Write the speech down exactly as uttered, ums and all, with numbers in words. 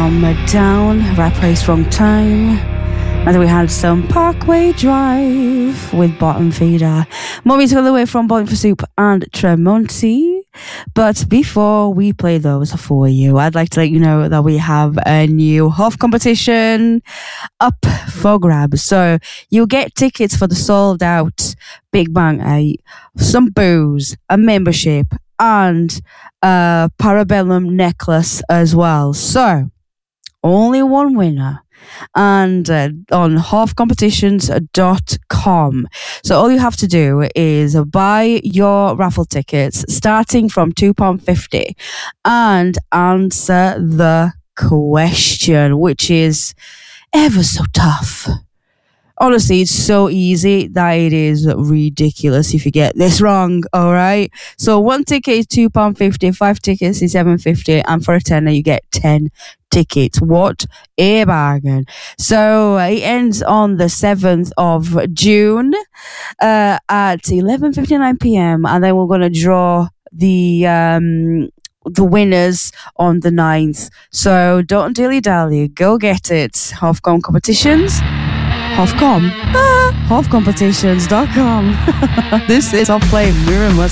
from Down, Right Place, Wrong Time. And then we had some Parkway Drive with Bottom Feeder. More music all the way from Bowling for Soup and Tremonti. But before we play those for you, I'd like to let you know that we have a new Huff competition up for grabs. So you'll get tickets for the sold out Big Bang eight, some booze, a membership, and a Parabellum necklace as well. So only one winner. And uh, on huff competitions dot com. So all you have to do is buy your raffle tickets starting from two pounds fifty and answer the question, which is ever so tough. Honestly, it's so easy that it is ridiculous if you get this wrong, alright? So one ticket is two pounds fifty, five tickets is seven pounds fifty, and for a tenner you get ten tickets. What a bargain. So uh, it ends on the seventh of June uh, at eleven fifty-nine p.m. and then we're going to draw the... Um, the winners on the ninth. So don't dilly-dally. Go get it. Huffcom Competitions. Huffcom. Ah, huff competitions dot com. This is Off Play Mirror Must.